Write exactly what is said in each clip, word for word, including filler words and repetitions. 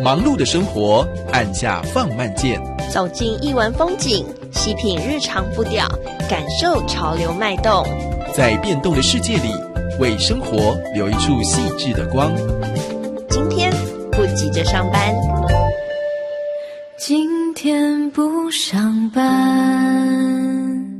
忙碌的生活按下放慢键， 走进艺文风景，细品日常步调，感受潮流脉动， 在变动的世界里为生活留一处细致的光。 今天不急着上班， 今天不上班。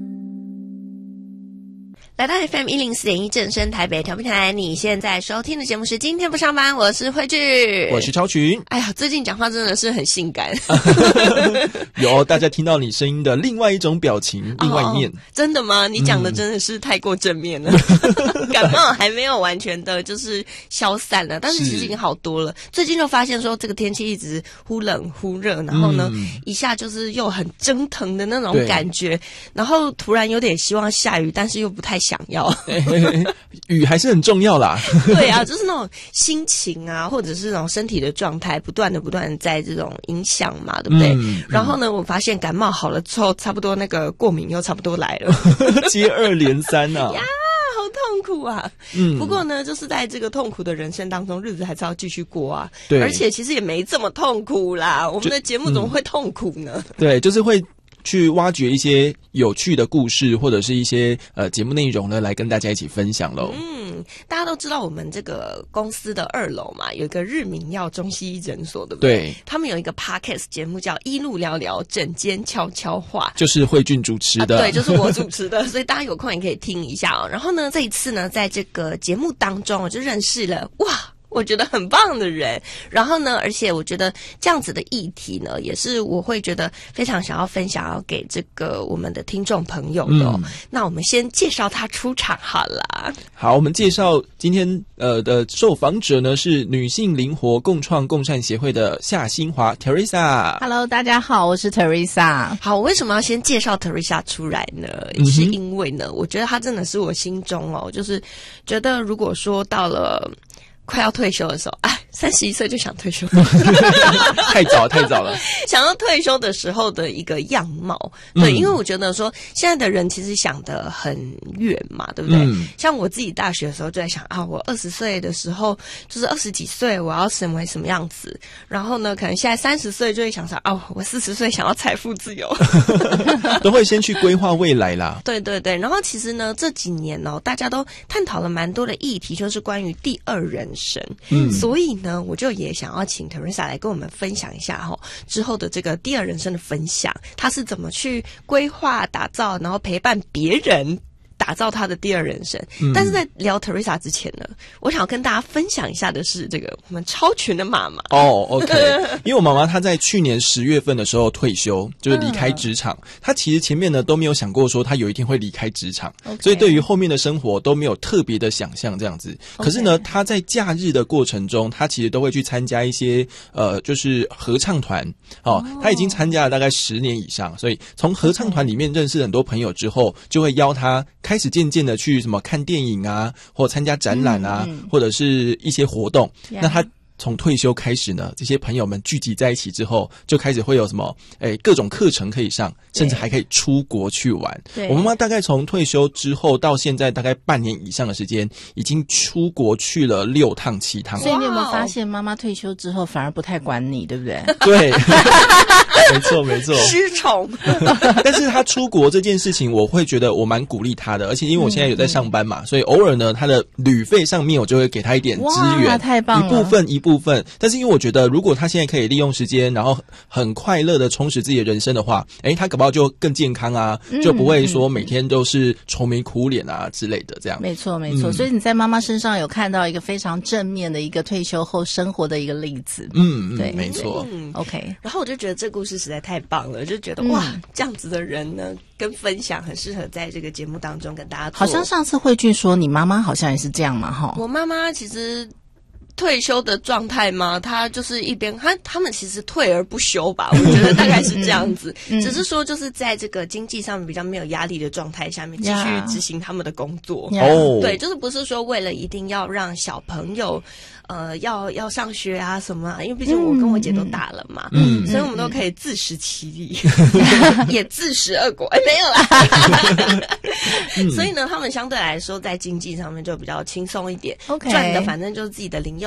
来到 F M 一零四点一正声台北调频台，你现在收听的节目是今天不上班，我是慧聚， 我是超群。 哎呀，最近讲话真的是很性感有大家听到你声音的另外一种表情，另外一面、哦、 真的吗？你讲的真的是太过正面了、嗯、感冒还没有完全的就是消散了，但是其实已经好多了。最近就发现说这个天气一直忽冷忽热，然后呢、嗯、一下就是又很蒸腾的那种感觉，然后突然有点希望下雨，但是又不太想要雨还是很重要啦对啊，就是那种心情啊，或者是那种身体的状态不断的不断的在这种影响嘛，对不对、嗯、然后呢我发现感冒好了之后，差不多那个过敏又差不多来了接二连三啊呀，好痛苦啊。嗯，不过呢就是在这个痛苦的人生当中，日子还是要继续过啊。对，而且其实也没这么痛苦啦，我们的节目怎么会痛苦呢、嗯、 对，就是会去挖掘一些有趣的故事，或者是一些呃节目内容呢，来跟大家一起分享咯。 嗯，大家都知道我们这个公司的二楼嘛，有一个日明药中西医诊所，对不对？对，他们有一个 podcast 节目叫一路聊聊诊间悄悄话，就是慧俊主持的、 啊、对，就是我主持的所以大家有空也可以听一下哦。然后呢这一次呢在这个节目当中我就认识了哇我觉得很棒的人，然后呢而且我觉得这样子的议题呢也是我会觉得非常想要分享要给这个我们的听众朋友的、哦嗯、那我们先介绍他出场好了。 好，我们介绍今天呃的受访者呢是女性灵活共创共善协会的夏新华 Teresa。 Hello 大家好，我是 Teresa。 好，我为什么要先介绍 Teresa 出来呢、嗯、是因为呢我觉得她真的是我心中哦就是觉得如果说到了快要退休的时候，哎，三十一岁就想退休太早太早了想要退休的时候的一个样貌。对、嗯、因为我觉得说现在的人其实想得很远嘛，对不对、嗯、像我自己大学的时候就在想啊，我二十岁的时候就是二十几岁我要成为什么样子，然后呢可能现在三十岁就会想说啊，我四十岁想要财富自由都会先去规划未来啦。 对对对，然后其实呢这几年哦大家都探讨了蛮多的议题，就是关于第二人生。嗯，所以呢我就也想要请 Teresa 来跟我们分享一下齁、哦、之后的这个第二人生的分享，她是怎么去规划打造然后陪伴别人打造他的第二人生、嗯、但是在聊 Teresa 之前呢，我想要跟大家分享一下的是这个我们超群的妈妈哦、oh, OK 因为我妈妈她在去年十月份的时候退休，就是离开职场、嗯、她其实前面呢都没有想过说她有一天会离开职场、okay. 所以对于后面的生活都没有特别的想象这样子、okay. 可是呢她在假日的过程中，她其实都会去参加一些呃就是合唱团哦，她已经参加了大概十年以上，所以从合唱团里面认识很多朋友之后，就会邀她开始渐渐的去什么看电影啊，或参加展览啊、嗯嗯、或者是一些活动、yeah. 那他从退休开始呢，这些朋友们聚集在一起之后，就开始会有什么诶各种课程可以上，甚至还可以出国去玩。我妈妈大概从退休之后到现在大概半年以上的时间，已经出国去了六趟七趟。 所以你有没有发现妈妈退休之后反而不太管你，对不对？ 对没错没错， 失宠但是她出国这件事情我会觉得我蛮鼓励她的，而且因为我现在有在上班嘛、嗯、所以偶尔呢她的旅费上面我就会给她一点资源， 太棒了， 一部分一部分部分，但是因为我觉得如果他现在可以利用时间然后很快乐的充实自己的人生的话，诶他搞不好就更健康啊、嗯、就不会说每天都是愁眉苦脸啊之类的这样。 没错没错、嗯、所以你在妈妈身上有看到一个非常正面的一个退休后生活的一个例子。 嗯对没错、 嗯、 OK。 然后我就觉得这故事实在太棒了，就觉得、嗯、哇这样子的人呢跟分享很适合在这个节目当中跟大家做。 好像上次慧俊说你妈妈好像也是这样嘛齁。 我妈妈其实退休的状态吗？他就是一边他他们其实退而不休吧，我觉得大概是这样子、嗯、只是说就是在这个经济上面比较没有压力的状态下面继续执行他们的工作。 哦， 对，就是不是说为了一定要让小朋友呃要要上学啊什么啊，因为毕竟我跟我姐都大了嘛，嗯，所以我们都可以自食其力也自食恶果。哎，没有啦所以呢他们相对来说在经济上面就比较轻松一点， okay. 赚的反正就是自己的零用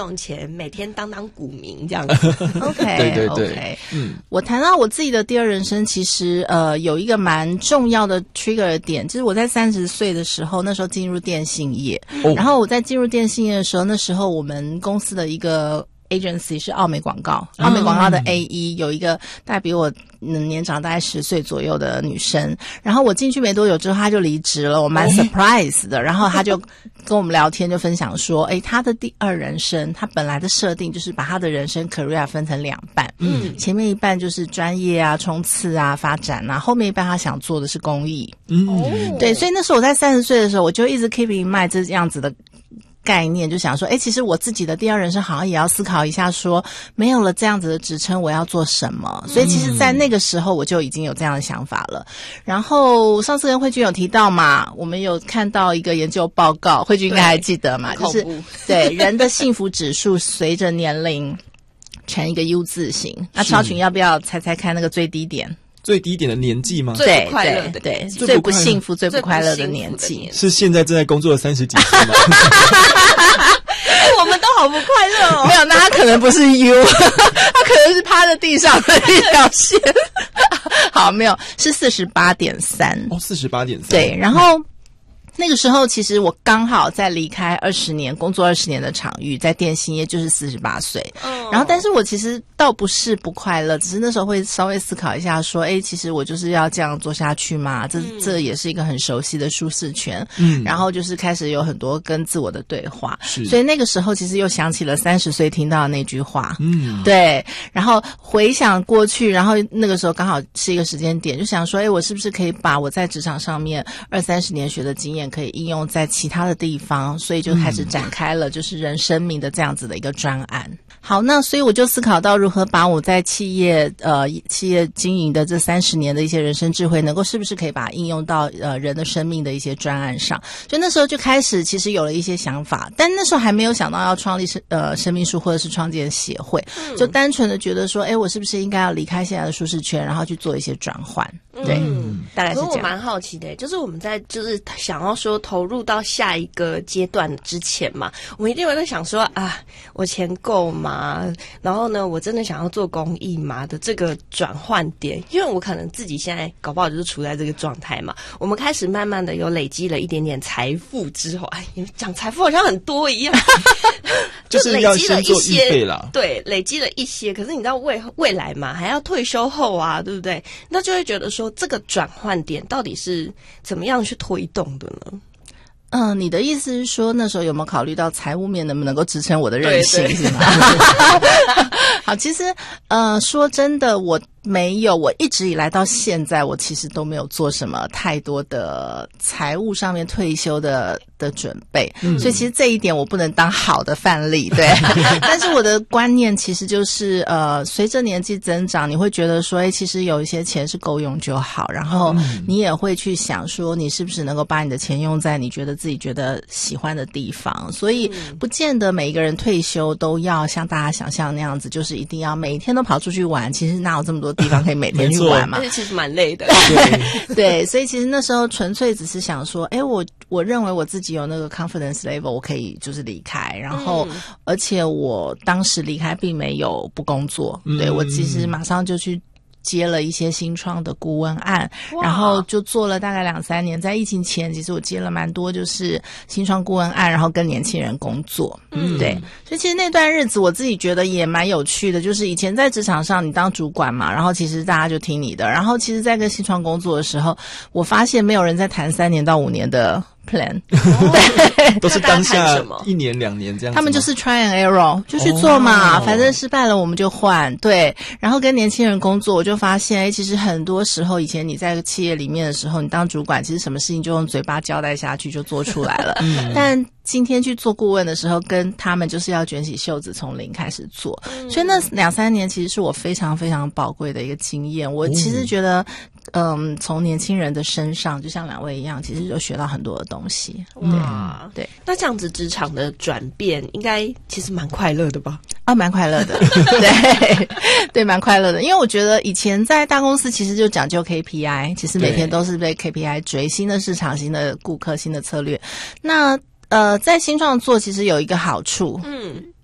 用钱，每天当当股民这样子。 OK， 对对对 ，OK， 嗯， 我谈到我自己的第二人生，其实呃有一个蛮重要的 trigger 的点，就是我在三十岁的时候，那时候进入电信业， 哦然后我在进入电信业的时候，那时候我们公司的一个agency 是奥美广告，奥美广告的 A 一、嗯、有一个大概比我年长大概十岁左右的女生，然后我进去没多久之后她就离职了，我蛮 surprise 的，然后她就跟我们聊天，就分享说诶她的第二人生，她本来的设定就是把她的人生 career 分成两半，嗯，前面一半就是专业啊冲刺啊发展啊，后面一半她想做的是公益，嗯，对，所以那时候我在三十岁的时候，我就一直 keep in mind 这样子的概念，就想说诶其实我自己的第二人生好像也要思考一下说没有了这样子的职称我要做什么，所以其实在那个时候我就已经有这样的想法了。然后上次跟慧君有提到嘛，我们有看到一个研究报告，慧君应该还记得嘛，就是对人的幸福指数随着年龄呈一个 U 字形。那超群要不要猜猜看那个最低点？ 最低点的年纪吗？ 最不快乐的对，对，最不幸福、最不快乐的年纪， 是现在正在工作的三十几岁吗？ 哎，我们都好不快乐哦。 没有，那他可能不是 U， 他可能是趴在地上的一条线。好，没有，是四十八点三。 哦，四十八点三。 对，然后。那个时候其实我刚好在离开二十年工作二十年的场域，在电信业就是四十八岁，嗯，然后但是我其实倒不是不快乐，只是那时候会稍微思考一下说诶其实我就是要这样做下去嘛，这、嗯、这也是一个很熟悉的舒适圈，嗯，然后就是开始有很多跟自我的对话，是，所以那个时候其实又想起了三十岁听到的那句话，嗯，对，然后回想过去，然后那个时候刚好是一个时间点，就想说诶我是不是可以把我在职场上面二三十年学的经验可以应用在其他的地方，所以就开始展开了就是人生命的这样子的一个专案。好，那所以我就思考到如何把我在企业呃企业经营的这三十年的一些人生智慧，能够是不是可以把它应用到呃人的生命的一些专案上。就那时候就开始其实有了一些想法，但那时候还没有想到要创立生呃生命树或者是创建协会，就单纯的觉得说，哎，我是不是应该要离开现在的舒适圈，然后去做一些转换？对， 嗯， 大概是这样。 可是我蛮好奇的，就是我们在就是想要说投入到下一个阶段之前嘛，我们一定会在想说啊，我钱够吗？然后呢，我真的想要做公益吗的这个转换点，因为我可能自己现在搞不好就是处在这个状态嘛。我们开始慢慢的有累积了一点点财富之后，哎，你们讲财富好像很多一样， 就是要先做预备啦。 对，累积了一些，可是你知道未未来嘛，还要退休后啊，对不对？那就会觉得说，这个转换点到底是怎么样去推动的呢？ 嗯，你的意思是说那时候有没有考虑到财务面能不能够支撑我的韧性，是吗？好，其实呃说真的，我没有，我一直以来到现在，我其实都没有做什么太多的财务上面退休的的准备，嗯，所以其实这一点我不能当好的范例，对。但是我的观念其实就是呃，随着年纪增长，你会觉得说，哎，其实有一些钱是够用就好，然后你也会去想说，你是不是能够把你的钱用在你觉得自己觉得喜欢的地方，所以不见得每一个人退休都要像大家想象那样子，就是一定要每天都跑出去玩，其实哪有这么多地方可以每天去玩嘛？ 而且其实蛮累的。 对, 对，所以其实那时候纯粹只是想说，哎，我我认为我自己有那个 confidence level， 我可以就是离开，然后、嗯、而且我当时离开并没有不工作，嗯、对我其实马上就去接了一些新创的顾问案，然后就做了大概两三年。在疫情前，其实我接了蛮多就是新创顾问案，然后跟年轻人工作。嗯，对，所以其实那段日子我自己觉得也蛮有趣的。就是以前在职场上，你当主管嘛，然后其实大家就听你的。然后其实，在跟新创工作的时候，我发现没有人在谈三年到五年的plan， 对，都是当下一年两年这样子。 他们就是 try and error， 就去做嘛，哦、反正失败了我们就换。对，然后跟年轻人工作，我就发现，哎，其实很多时候以前你在企业里面的时候，你当主管，其实什么事情就用嘴巴交代下去就做出来了。嗯、但今天去做顾问的时候，跟他们就是要卷起袖子从零开始做，嗯、所以那两三年其实是我非常非常宝贵的一个经验。我其实觉得。嗯，从年轻人的身上，就像两位一样，其实就学到很多的东西。 哇， 对， 那这样子职场的转变，应该其实蛮快乐的吧？ 啊，蛮快乐的，对，对，蛮快乐的。因为我觉得以前在大公司其实就讲究 K P I， 其实每天都是被 K P I 追，新的市场、新的顾客、新的策略。那呃，在新创做其实有一个好处，嗯。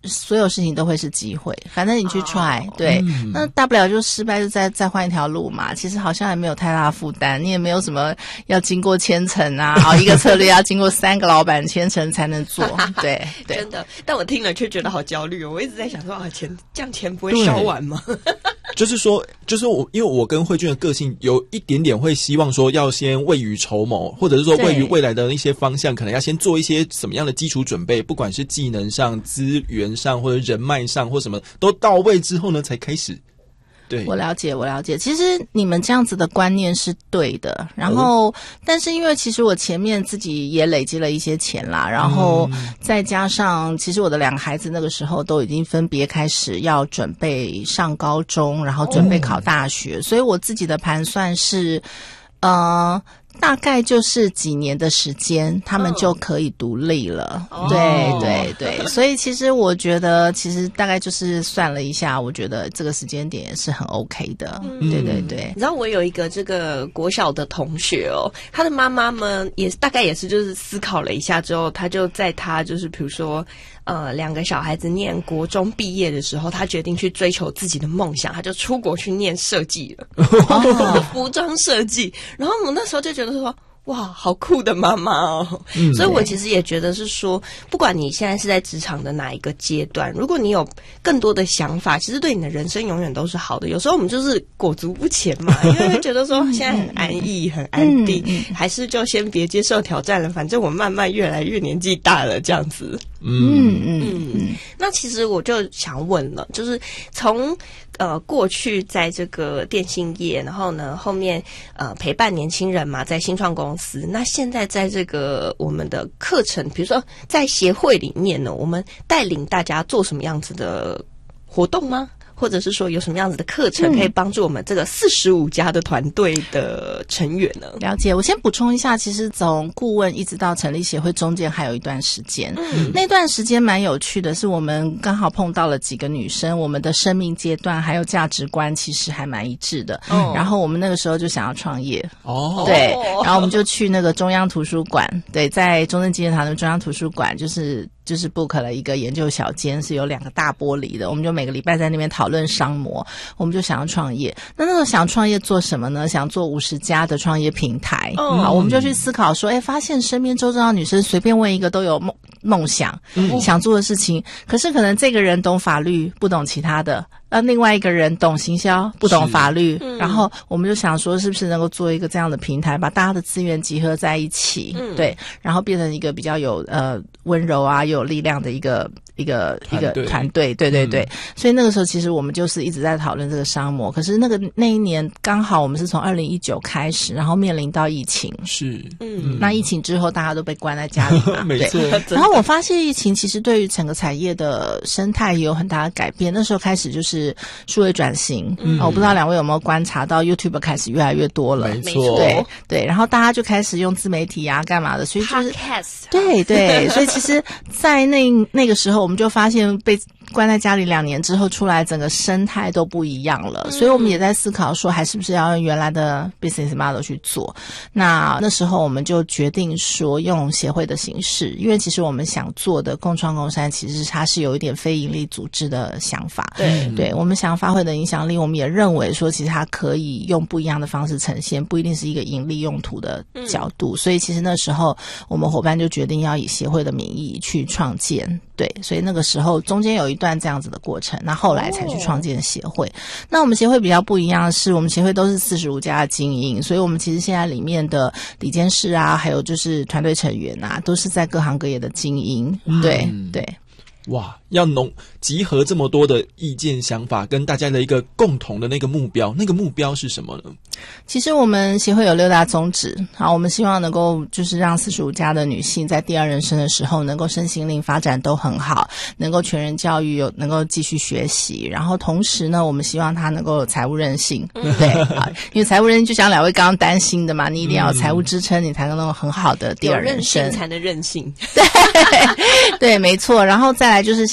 所有事情都会是机会，反正你去 try，、哦、对、嗯，那大不了就失败就再再换一条路嘛。其实好像也没有太大的负担，你也没有什么要经过千层啊，好一个策略要经过三个老板千层才能做，对对， 真的。但我听了却觉得好焦虑哦，我一直在想说啊，钱这样钱不会烧完吗？ 就是说，就是我，因为我跟慧君的个性有一点点会希望说，要先未雨绸缪，或者是说位于未来的一些方向，可能要先做一些什么样的基础准备，不管是技能上、资源上，或者人脉上，或什么都到位之后呢，才开始。对， 我了解，我了解。其实你们这样子的观念是对的，然后，哦、但是因为其实我前面自己也累积了一些钱啦，然后再加上，其实我的两个孩子那个时候都已经分别开始要准备上高中，然后准备考大学，哦、所以我自己的盘算是，呃。大概就是几年的时间，他们就可以独立了。Oh. 对对对，所以其实我觉得，其实大概就是算了一下，我觉得这个时间点也是很 OK 的。嗯、对对对， 你知道我有一个这个国小的同学哦，他的妈妈们也大概也是就是思考了一下之后，他就在他就是比如说。呃，两个小孩子念国中毕业的时候，他决定去追求自己的梦想，他就出国去念设计了，哦、服装设计。然后我那时候就觉得说，哇，好酷的妈妈哦！嗯、所以我其实也觉得是说，不管你现在是在职场的哪一个阶段，如果你有更多的想法，其实对你的人生永远都是好的。有时候我们就是裹足不前嘛，因为会觉得说现在很安逸、很安定，嗯、还是就先别接受挑战了。反正我慢慢越来越年纪大了，这样子。嗯嗯嗯。那其实我就想问了，就是从呃过去在这个电信业，然后呢后面呃陪伴年轻人嘛，在新创公司，那现在在这个我们的课程，比如说在协会里面呢，我们带领大家做什么样子的活动吗？或者是说有什么样子的课程可以帮助我们这个四十五家的团队的成员呢？ 了解，我先补充一下，其实从顾问一直到成立协会中间还有一段时间，嗯，那段时间蛮有趣的，是我们刚好碰到了几个女生，我们的生命阶段还有价值观其实还蛮一致的，哦，然后我们那个时候就想要创业，哦，对，然后我们就去那个中央图书馆，对，在中正纪念堂的中央图书馆，就是就是 book 了一个研究小间，是有两个大玻璃的，我们就每个礼拜在那边讨论商模，我们就想要创业。那那时候想创业做什么呢？想做五十家的创业平台。嗯，好，我们就去思考说，哎，发现身边周遭的女生随便问一个都有梦梦想，嗯，想做的事情，可是可能这个人懂法律，不懂其他的。那另外一个人懂行销，不懂法律，嗯，然后我们就想说，是不是能够做一个这样的平台，把大家的资源集合在一起，嗯，对，然后变成一个比较有呃温柔啊，又有力量的一个一个一个团队，对对对，嗯。所以那个时候其实我们就是一直在讨论这个商模，可是那个那一年刚好我们是从二零一九开始，然后面临到疫情， 是， 嗯，那疫情之后大家都被关在家里嘛， 没错。 然后我发现疫情其实对于整个产业的生态也有很大的改变，那时候开始就是。是数位转型，嗯，我不知道两位有没有观察到 YouTube 开始越来越多了， 没错， 对对，然后大家就开始用自媒体啊，干嘛的，所以就是 Podcast， 对对，所以其实，在那那个时候，我们就发现被关在家里两年之后出来，整个生态都不一样了，嗯，所以我们也在思考说，还是不是要用原来的 business model 去做？那那时候我们就决定说，用协会的形式，因为其实我们想做的共创共善，其实它是有一点非营利组织的想法，对对。我们想发挥的影响力，我们也认为说，其实它可以用不一样的方式呈现，不一定是一个盈利用途的角度。嗯，所以其实那时候我们伙伴就决定要以协会的名义去创建，对，所以那个时候中间有一段这样子的过程，那后来才去创建协会。哦，那我们协会比较不一样的是，我们协会都是四十五家的经营，所以我们其实现在里面的理监事啊，还有就是团队成员啊，都是在各行各业的经营，对，嗯，对。 哇，要浓集合这么多的意见想法，跟大家的一个共同的那个目标，那个目标是什么呢？ 其实我们协会有六大宗旨，好，我们希望能够就是让四十五家的女性在第二人生的时候，能够身心灵发展都很好，能够全人教育有能够继续学习，然后同时呢，我们希望她能够有财务韧性，嗯，对，因为财务韧性就像两位刚刚担心的嘛，你一定要有财务支撑，你才能够很好的第二人生， 有韧性才能韧性， 对对，没错，然后再来。就是像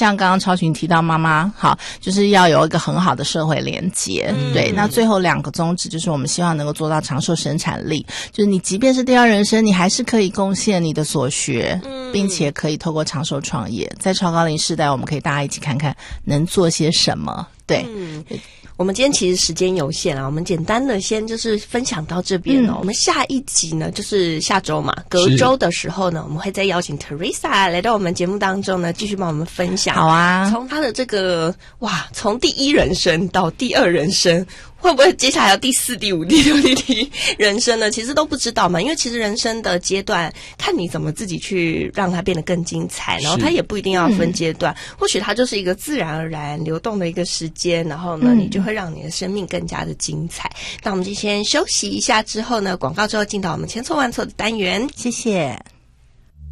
像刚刚超群提到妈妈，好，就是要有一个很好的社会连结。嗯、对，那最后两个宗旨就是我们希望能够做到长寿生产力，就是你即便是第二人生，你还是可以贡献你的所学，嗯、并且可以透过长寿创业，在超高龄世代，我们可以大家一起看看能做些什么。对。嗯， 我们今天其实时间有限啊，我们简单的先就是分享到这边哦。嗯、我们下一集呢，就是下周嘛，隔周的时候呢，我们会再邀请 Teresa 来到我们节目当中呢，继续帮我们分享。 好啊， 从她的这个哇，从第一人生到第二人生。会不会接下来有第四、第五、第六、第七人生呢？其实都不知道嘛，因为其实人生的阶段，看你怎么自己去让它变得更精彩，然后它也不一定要分阶段，嗯、或许它就是一个自然而然流动的一个时间，然后呢，嗯、你就会让你的生命更加的精彩。那我们就先休息一下，之后呢，广告之后进到我们千错万错的单元， 谢谢。